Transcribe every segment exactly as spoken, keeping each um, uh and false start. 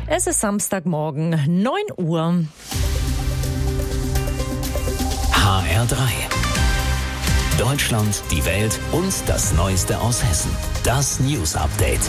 Es ist Samstagmorgen, neun Uhr. H R drei. Deutschland, die Welt und das Neueste aus Hessen. Das News Update.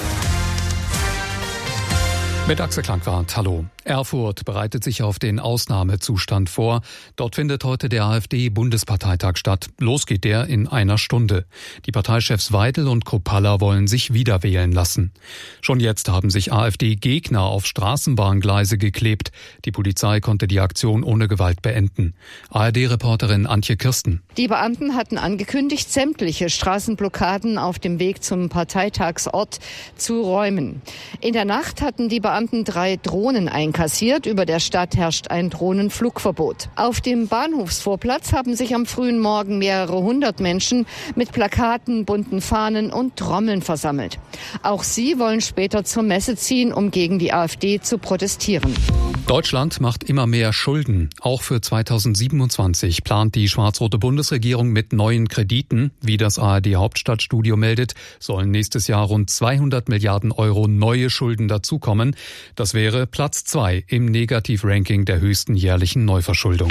Mit Axel Klangwart, hallo. Erfurt bereitet sich auf den Ausnahmezustand vor. Dort findet heute der AfD-Bundesparteitag statt. Los geht der in einer Stunde. Die Parteichefs Weidel und Kruppalla wollen sich wieder wählen lassen. Schon jetzt haben sich AfD-Gegner auf Straßenbahngleise geklebt. Die Polizei konnte die Aktion ohne Gewalt beenden. A R D-Reporterin Antje Kirsten. Die Beamten hatten angekündigt, sämtliche Straßenblockaden auf dem Weg zum Parteitagsort zu räumen. In der Nacht hatten die Beamten drei Drohnen eingesetzt. Kassiert. Über der Stadt herrscht ein Drohnenflugverbot. Auf dem Bahnhofsvorplatz haben sich am frühen Morgen mehrere hundert Menschen mit Plakaten, bunten Fahnen und Trommeln versammelt. Auch sie wollen später zur Messe ziehen, um gegen die AfD zu protestieren. Deutschland macht immer mehr Schulden. Auch für zweitausendsiebenundzwanzig plant die schwarz-rote Bundesregierung mit neuen Krediten. Wie das A R D-Hauptstadtstudio meldet, sollen nächstes Jahr rund zweihundert Milliarden Euro neue Schulden dazukommen. Das wäre Platz zwei im Negativranking der höchsten jährlichen Neuverschuldung.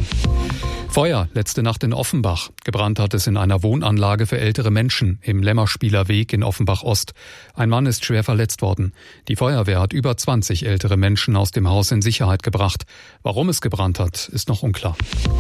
Feuer letzte Nacht in Offenbach. Gebrannt hat es in einer Wohnanlage für ältere Menschen im Lämmerspieler Weg in Offenbach-Ost. Ein Mann ist schwer verletzt worden. Die Feuerwehr hat über zwanzig ältere Menschen aus dem Haus in Sicherheit gebracht. Warum es gebrannt hat, ist noch unklar.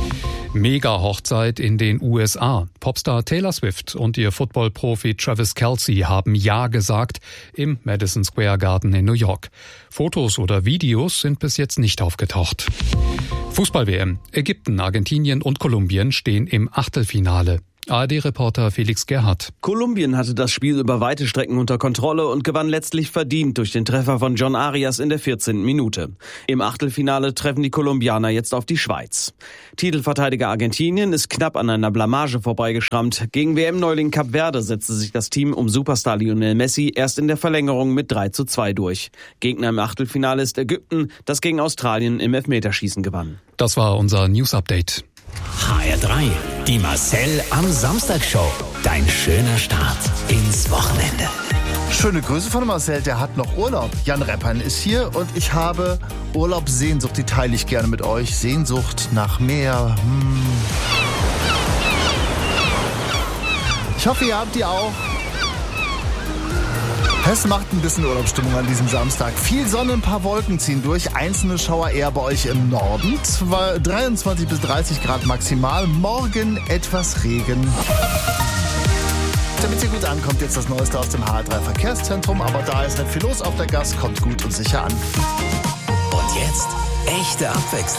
Mega-Hochzeit in den U S A. Popstar Taylor Swift und ihr Football-Profi Travis Kelce haben Ja gesagt im Madison Square Garden in New York. Fotos oder Videos sind bis jetzt nicht aufgetaucht. Fußball-W M. Ägypten, Argentinien und Kolumbien stehen im Achtelfinale. A R D-Reporter Felix Gerhardt. Kolumbien hatte das Spiel über weite Strecken unter Kontrolle und gewann letztlich verdient durch den Treffer von John Arias in der vierzehnten Minute. Im Achtelfinale treffen die Kolumbianer jetzt auf die Schweiz. Titelverteidiger Argentinien ist knapp an einer Blamage vorbeigeschrammt. Gegen W M-Neuling Kap Verde setzte sich das Team um Superstar Lionel Messi erst in der Verlängerung mit drei zu zwei durch. Gegner im Achtelfinale ist Ägypten, das gegen Australien im Elfmeterschießen gewann. Das war unser News-Update. H R drei. Die Marcel am Samstag Show. Dein schöner Start ins Wochenende. Schöne Grüße von Marcel, der hat noch Urlaub. Jan Reppan ist hier und ich habe Urlaubssehnsucht, die teile ich gerne mit euch. Sehnsucht nach Meer. Hm. Ich hoffe, ihr habt die auch. Hessen macht ein bisschen Urlaubsstimmung an diesem Samstag. Viel Sonne, ein paar Wolken ziehen durch. Einzelne Schauer eher bei euch im Norden. dreiundzwanzig bis dreißig Grad maximal. Morgen etwas Regen. Damit ihr gut ankommt, jetzt das Neueste aus dem H R drei Verkehrszentrum. Aber da ist nicht viel los auf der Gas. Kommt gut und sicher an. Und jetzt echte Abwechslung.